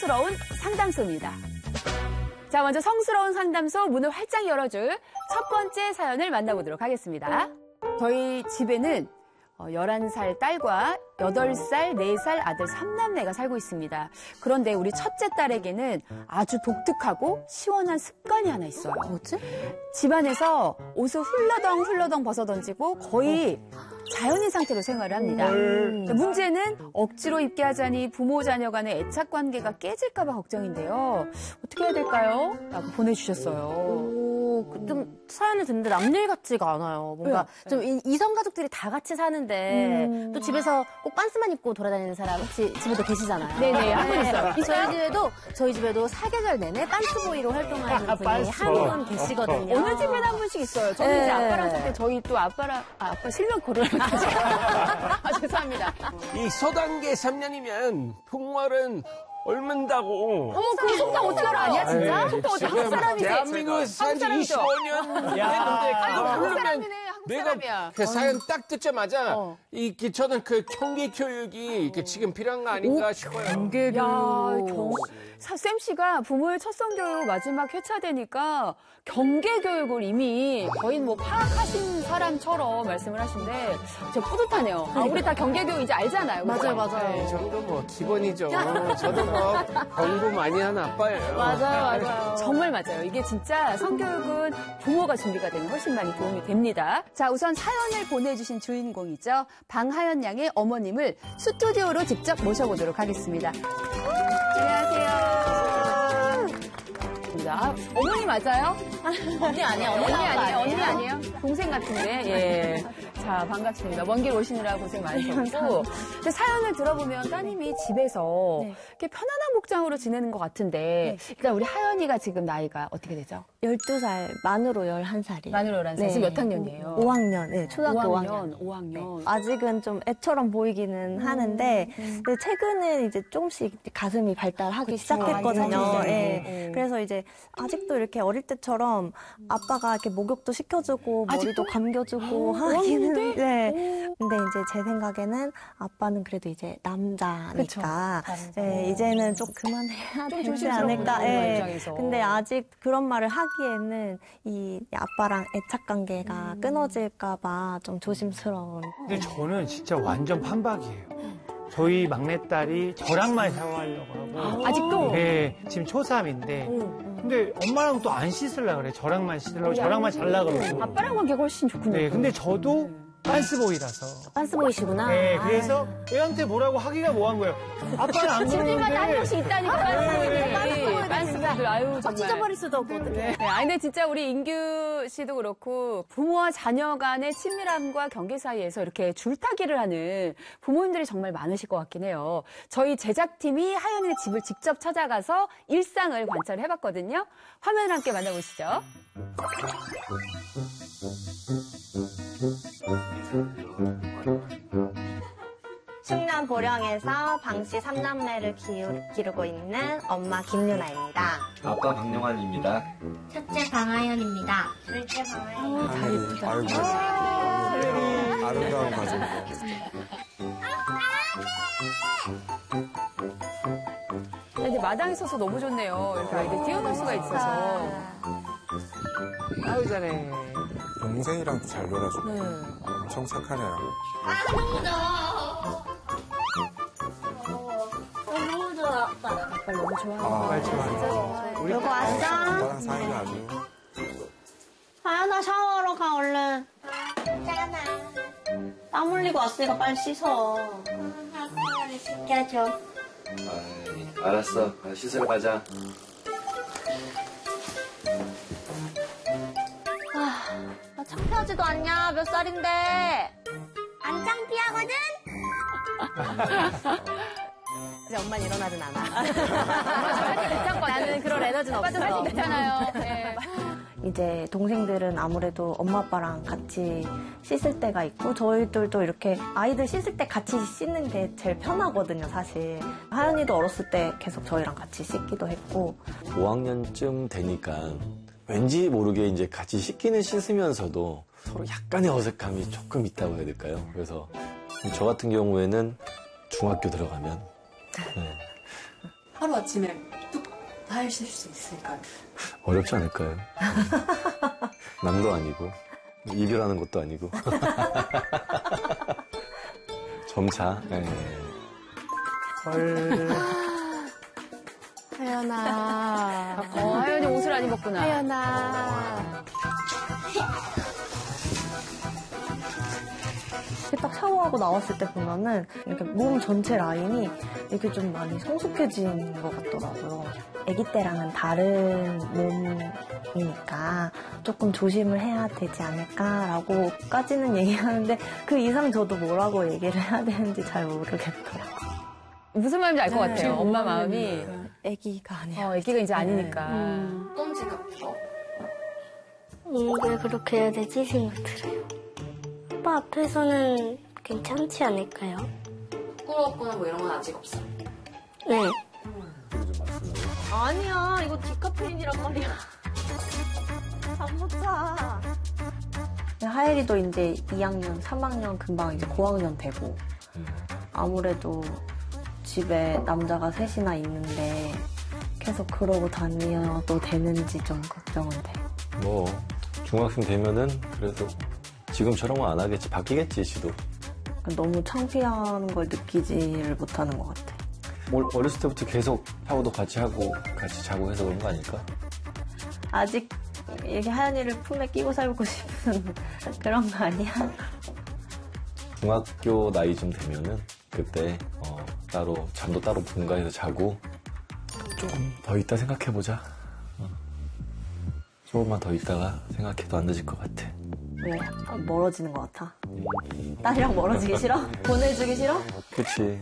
성스러운 상담소입니다. 자, 먼저 성스러운 상담소 문을 활짝 열어줄 첫 번째 사연을 만나보도록 하겠습니다. 저희 집에는 11살 딸과 8살, 4살 아들 3남매가 살고 있습니다. 그런데 우리 첫째 딸에게는 아주 독특하고 시원한 습관이 하나 있어요. 뭐지? 집안에서 옷을 훌러덩 벗어던지고 거의 자연인 상태로 생활을 합니다. 문제는 억지로 입게 하자니 부모 자녀 간의 애착 관계가 깨질까 봐 걱정인데요. 어떻게 해야 될까요? 라고 보내주셨어요. 좀 사연을 듣는데 남일 같지가 않아요. 뭔가 좀 이성 가족들이 다 같이 사는데 또 집에서 꼭 빤스만 입고 돌아다니는 사람 혹시 집에도 계시잖아요. 네네, 한 분 있어요. 저희 집에도 사계절 내내 빤스보이로 활동하는 분이 한 분 계시거든요. 어느 집에나 한 분씩 있어요. 저는 이제 아빠랑 살 때 저희 또 아빠 실명 고르는 거지. 죄송합니다. 이 소단계 3년이면 풍월은 옮는다고. 어머, 그 속담 어떻게 알아? 아니야, 진짜? 속담 어떻게 한국 사람이지? 대한민국에 산 지 25년 됐는데 한국 사람이네, 한국 내가 사람이야. 그 사연 딱 듣자마자 저는 그 경계 교육이 지금 필요한 거 아닌가 싶어요. 경계 교육. 쌤 씨가 부모의 첫 성교육 마지막 회차 되니까 경계 교육을 이미 거의 뭐 파악하신 사람처럼 말씀을 하신데 제가 뿌듯하네요. 우리 다 경계 교육 이제 알잖아요. 맞아요. 이 정도 뭐 기본이죠. 저도 뭐 공부 많이 한 아빠예요. 맞아요. 정말 맞아요. 이게 진짜 성교육은 부모가 준비가 되면 훨씬 많이 도움이 됩니다. 자, 우선 사연을 보내주신 주인공이죠. 방하연 양의 어머님을 스튜디오로 직접 모셔보도록 하겠습니다. 안녕하세요. 어머니 맞아요? 언니 아니에요? 언니 아니에요? 동생 같은데. 예. 자, 반갑습니다. 먼 길 오시느라 고생 많으셨고. 근데 사연을 들어보면 따님이 집에서 이렇게 편안한 목장으로 지내는 것 같은데, 일단 우리 하연이가 지금 나이가 어떻게 되죠? 12살, 만으로 11살이에요. 만으로 11살. 지금 몇 학년이에요? 5학년, 네, 초등학교 5학년. 5학년. 네. 아직은 좀 애처럼 보이기는 하는데, 근데 최근에 이제 조금씩 가슴이 발달하기 시작했거든요. 네. 그래서 이제 아직도 이렇게 어릴 때처럼 아빠가 이렇게 목욕도 시켜주고, 머리도 감겨주고 하기는. 네. 근데 이제 제 생각에는 아빠는 그래도 이제 남자니까, 네, 이제는 좀 그만해야 되지 않을까. 네. 근데 아직 그런 말을 하기에는 이 아빠랑 애착 관계가 끊어질까봐 좀 조심스러운. 근데 저는 진짜 완전 판박이에요. 저희 막내딸이 저랑만 샤워하려고 하고. 아직도? 네, 지금 초3인데. 근데 엄마랑 또 안 씻으려고 그래. 저랑만 씻으려고, 저랑만 잘라 그러고. 아빠랑 관계가 훨씬 좋군요. 네, 근데 저도 빤스보이라서. 빤스보이시구나. 네, 그래서 애한테 뭐라고 하기가 뭐한 거예요. 아빠는 안 집집마다 한 그러는데. 명씩 있다니까. 빤스보이들. 아유, 다 찢어버릴 수도 없고 어떡해. 네, 아니 근데 진짜 우리 인규 씨도 그렇고 부모와 자녀 간의 친밀함과 경계 사이에서 이렇게 줄타기를 하는 부모님들이 정말 많으실 것 같긴 해요. 저희 제작팀이 하연이의 집을 직접 찾아가서 일상을 관찰을 해봤거든요. 화면을 함께 만나보시죠. 충남 보령에서 방씨 3남매를 기르고 있는 엄마 김유나입니다. 아빠 박영환입니다. 첫째 방하연입니다. 둘째 방하연. 다 예쁘다. 아름다운 가족. 근데 마당에 서서 너무 좋네요. 이렇게 아이들 뛰어놀 수가 있어서. 아유, 잘해. 동생이랑도 잘 놀아주고. 엄청 착하네요. 너무 좋아. 너무 좋아, 아빠. 아빠 너무 좋아하는 거. 정말 좋아요. 여보 왔어? 아빠랑 사이가 아주. 하연아 샤워하러 가 얼른. 괜찮아. 땀 흘리고 왔으니까 빨리 씻어. 학생을 시켜줘. 알았어. 씻으러 가자. 나 창피하지도 않냐? 몇 살인데? 안 창피하거든? 근데 엄마는 일어나진 않아. 나는 그런 에너지는 없어. 할수 있잖아요. 네. 이제 동생들은 아무래도 엄마 아빠랑 같이 씻을 때가 있고 저희들도 이렇게 아이들 씻을 때 같이 씻는 게 제일 편하거든요, 사실. 하연이도 어렸을 때 계속 저희랑 같이 씻기도 했고. 5학년쯤 되니까 왠지 모르게 이제 같이 씻으면서도 서로 약간의 어색함이 조금 있다고 해야 될까요? 그래서 저 같은 경우에는 중학교 들어가면 하루아침에 뚝 하실 수 있을까요? 어렵지 않을까요? 남도 아니고 이별하는 것도 아니고 점차. 네. 헐. 하연아. 하연이 옷을 안 입었구나. 하연아. 딱 샤워하고 나왔을 때 보면은 이렇게 몸 전체 라인이 이렇게 좀 많이 성숙해진 것 같더라고요. 아기 때랑은 다른 몸이니까 조금 조심을 해야 되지 않을까라고까지는 얘기하는데 그 이상 저도 뭐라고 얘기를 해야 되는지 잘 모르겠더라고요. 무슨 마음인지 알 것 같아요. 엄마 마음이. 아기가 아니야. 아기가 이제 아니니까. 어떤 지갑죠? 왜 그렇게 해야 되지 생각 들어요. 오빠 앞에서는 괜찮지 않을까요? 부끄럽거나 뭐 이런 건 아직 없어요. 네. 아니야, 이거 디카페인이란 말이야. 잠 못 자. 하엘이도 이제 2학년, 3학년 금방 이제 고학년 되고 아무래도 집에 남자가 셋이나 있는데 계속 그러고 다녀도 되는지 좀 걱정은 돼. 뭐 중학생 되면은 그래도 지금처럼은 안 하겠지. 바뀌겠지, 지도. 너무 창피한 걸 느끼지를 못하는 것 같아. 어렸을 때부터 계속 샤워도 같이 하고 같이 자고 해서 그런 거 아닐까? 아직 이렇게 하연이를 품에 끼고 살고 싶은 그런 거 아니야? 중학교 나이쯤 되면은 그때 따로 잠도 따로 분가해서 자고 조금 더 있다 생각해보자. 조금만 더 있다가 생각해도 안 늦을 것 같아. 왜? 멀어지는 것 같아. 딸이랑 멀어지기 싫어? 보내주기 싫어? 그치.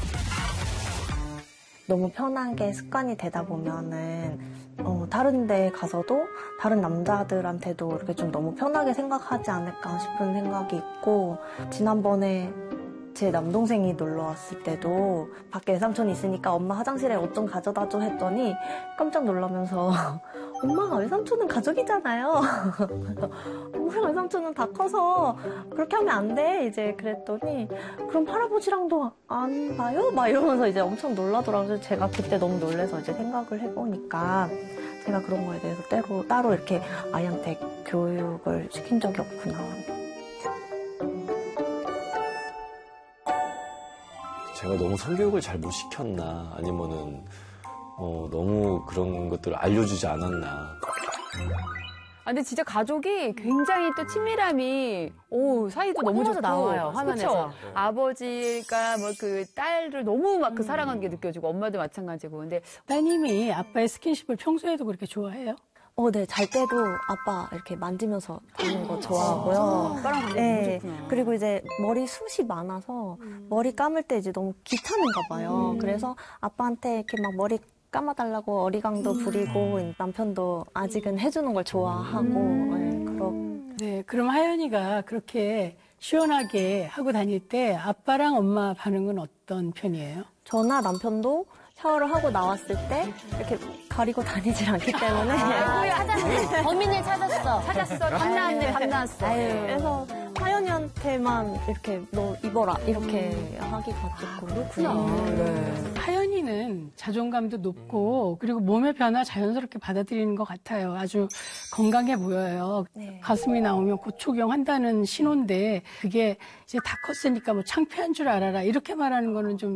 너무 편한 게 습관이 되다 보면은 다른 데 가서도 다른 남자들한테도 이렇게 좀 너무 편하게 생각하지 않을까 싶은 생각이 있고, 지난번에 제 남동생이 놀러 왔을 때도 밖에 외삼촌이 있으니까 엄마 화장실에 옷 좀 가져다 줘 했더니 깜짝 놀라면서 엄마가 외삼촌은 가족이잖아요. 엄마랑 외삼촌은 다 커서 그렇게 하면 안 돼. 이제 그랬더니 그럼 할아버지랑도 안 봐요? 막 이러면서 이제 엄청 놀라더라고요. 제가 그때 너무 놀라서 이제 생각을 해보니까 제가 그런 거에 대해서 따로 이렇게 아이한테 교육을 시킨 적이 없구나. 제가 너무 성교육을 잘 못 시켰나, 아니면은 너무 그런 것들을 알려주지 않았나. 근데 진짜 가족이 굉장히 또 친밀함이, 사이도 너무 좋고. 나와요, 화면에서. 그쵸? 아버지가 뭐 그 딸을 너무 막 그 사랑하는 게 느껴지고, 엄마도 마찬가지고. 근데 따님이 아빠의 스킨십을 평소에도 그렇게 좋아해요? 네, 잘 때도 아빠 이렇게 만지면서 자는 거 좋아하고요. 아빠랑 관계 네, 너무 좋구나. 그리고 이제 머리 숱이 많아서 머리 감을 때 이제 너무 귀찮은가 봐요. 그래서 아빠한테 이렇게 막 머리 감아달라고 어리광도 부리고 남편도 아직은 해주는 걸 좋아하고 네, 그럼 하연이가 그렇게 시원하게 하고 다닐 때 아빠랑 엄마 반응은 어떤 편이에요? 저나 남편도 샤워를 하고 나왔을 때 이렇게 가리고 다니질 않기 때문에 찾았어. 범인을 찾았어. 답 나왔어. 그래서 하연이한테만 이렇게 너 입어라 이렇게 하기가 조금 그렇구나. 하연이는 자존감도 높고 그리고 몸의 변화 자연스럽게 받아들이는 것 같아요. 아주 건강해 보여요. 가슴이 나오면 고초경한다는 신호인데 그게 이제 다 컸으니까 뭐 창피한 줄 알아라 이렇게 말하는 거는 좀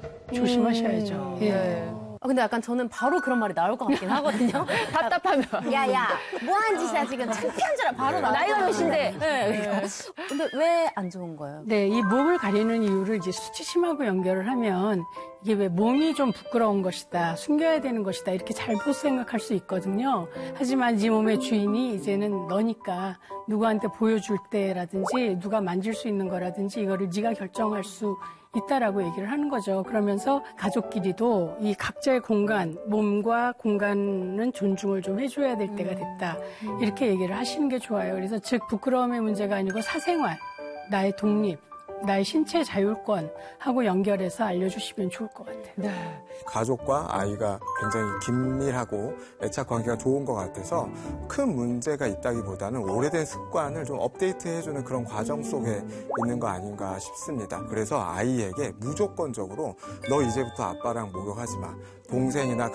조심하셔야죠. 예. 근데 약간 저는 바로 그런 말이 나올 것 같긴 하거든요. 답답하면. 야야, 뭐 하는 짓이야 지금. 창피한 줄 알아. 바로 나올 나이가 것 몇인데. 네. 근데 왜 안 좋은 거예요? 네, 이 몸을 가리는 이유를 이제 수치심하고 연결을 하면 이게 왜 몸이 좀 부끄러운 것이다, 숨겨야 되는 것이다 이렇게 잘못 생각할 수 있거든요. 하지만 네 몸의 주인이 이제는 너니까 누구한테 보여줄 때라든지 누가 만질 수 있는 거라든지 이거를 네가 결정할 수 있다라고 얘기를 하는 거죠. 그러면서 가족끼리도 이 각자의 공간, 몸과 공간은 존중을 좀 해줘야 될 때가 됐다. 이렇게 얘기를 하시는 게 좋아요. 그래서 즉 부끄러움의 문제가 아니고 사생활, 나의 독립, 나의 신체 자율권하고 연결해서 알려주시면 좋을 것 같아요. 가족과 아이가 굉장히 긴밀하고 애착 관계가 좋은 것 같아서 큰 문제가 있다기보다는 오래된 습관을 좀 업데이트해주는 그런 과정 속에 있는 거 아닌가 싶습니다. 그래서 아이에게 무조건적으로 너 이제부터 아빠랑 목욕하지 마. 동생이나